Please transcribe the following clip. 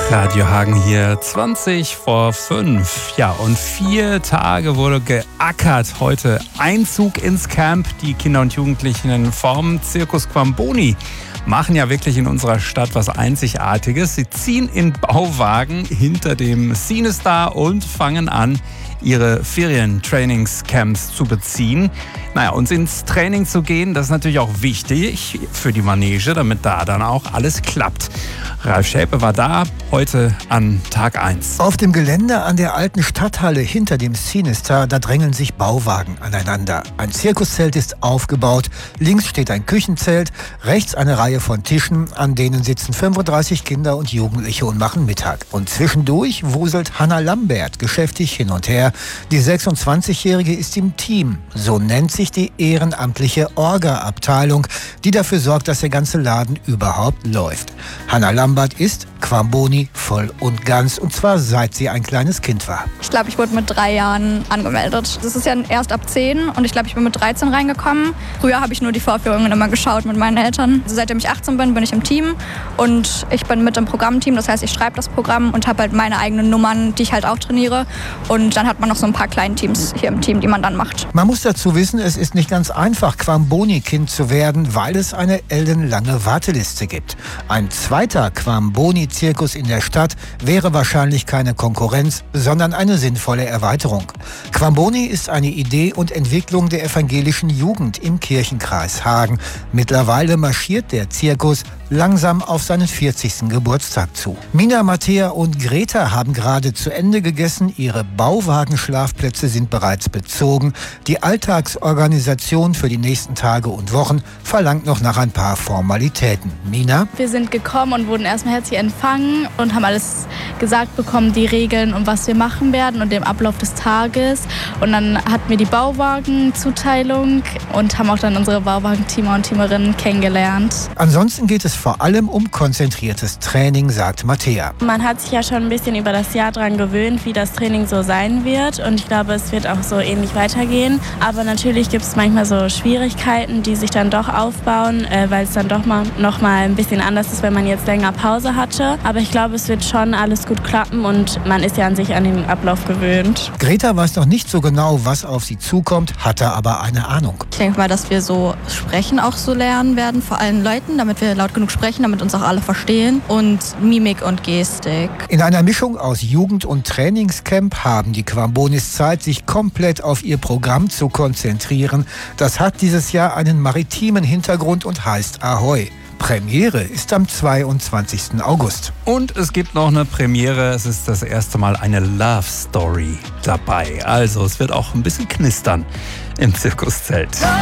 Radio Hagen hier, 20 vor 5. Ja, und 4 Tage wurde geackert. Heute Einzug ins Camp. Die Kinder und Jugendlichen vom Circus Quamboni machen ja wirklich in unserer Stadt was Einzigartiges. Sie ziehen in Bauwagen hinter dem Cinestar und fangen an, ihre Ferientrainingscamps zu beziehen. Naja, und ins Training zu gehen, das ist natürlich auch wichtig für die Manege, damit da dann auch alles klappt. Ralf Schäpe war da, heute an Tag 1. Auf dem Gelände an der alten Stadthalle hinter dem Cinestar, da drängeln sich Bauwagen aneinander. Ein Zirkuszelt ist aufgebaut, links steht ein Küchenzelt, rechts eine Reihe von Tischen, an denen sitzen 35 Kinder und Jugendliche und machen Mittag. Und zwischendurch wuselt Hanna Lambert geschäftig hin und her. Die 26-Jährige ist im Team. So nennt sich die ehrenamtliche Orga-Abteilung, die dafür sorgt, dass der ganze Laden überhaupt läuft. Hanna Lambert ist Quamboni voll und ganz, und zwar seit sie ein kleines Kind war. Ich glaube, ich wurde mit 3 Jahren angemeldet. Das ist ja erst ab 10 und ich glaube, ich bin mit 13 reingekommen. Früher habe ich nur die Vorführungen immer geschaut mit meinen Eltern. Also seitdem ich 18 bin, bin ich im Team und ich bin mit im Programmteam. Das heißt, ich schreibe das Programm und habe halt meine eigenen Nummern, die ich halt auch trainiere. Und dann hat man noch so ein paar kleine Teams hier im Team, die man dann macht. Man muss dazu wissen, es ist nicht ganz einfach, Quamboni-Kind zu werden, weil es eine ellenlange Warteliste gibt. Ein zweiter Quamboni-Zirkus in der Stadt wäre wahrscheinlich keine Konkurrenz, sondern eine sinnvolle Erweiterung. Quamboni ist eine Idee und Entwicklung der evangelischen Jugend im Kirchenkreis Hagen. Mittlerweile marschiert der Zirkus langsam auf seinen 40. Geburtstag zu. Mina, Matthäa und Greta haben gerade zu Ende gegessen. Ihre Bauwagenschlafplätze sind bereits bezogen. Die Alltagsorganisation für die nächsten Tage und Wochen verlangt noch nach ein paar Formalitäten. Mina? Wir sind gekommen und wurden erstmal herzlich empfangen und haben alles gesagt bekommen, die Regeln und was wir machen werden und den Ablauf des Tages. Und dann hatten wir die Bauwagenzuteilung und haben auch dann unsere Bauwagenteamer und Teamerinnen kennengelernt. Ansonsten geht es vor allem um konzentriertes Training, sagt Matthäa. Man hat sich ja schon ein bisschen über das Jahr daran gewöhnt, wie das Training so sein wird. Und ich glaube, es wird auch so ähnlich weitergehen. Aber natürlich gibt es manchmal so Schwierigkeiten, die sich dann doch aufbauen, weil es dann doch noch mal ein bisschen anders ist, wenn man jetzt länger Pause hatte. Aber ich glaube, es wird schon alles gut klappen und man ist ja an sich an den Ablauf gewöhnt. Greta weiß noch nicht so genau, was auf sie zukommt, hatte aber eine Ahnung. Ich denke mal, dass wir so Sprechen auch so lernen werden vor allen Leuten, damit wir laut genug sprechen, damit uns auch alle verstehen, und Mimik und Gestik. In einer Mischung aus Jugend- und Trainingscamp haben die Quambonis Zeit, sich komplett auf ihr Programm zu konzentrieren. Das hat dieses Jahr einen maritimen Hintergrund und heißt Ahoi. Premiere ist am 22. August. Und es gibt noch eine Premiere. Es ist das erste Mal eine Love Story dabei. Also es wird auch ein bisschen knistern im Zirkuszelt.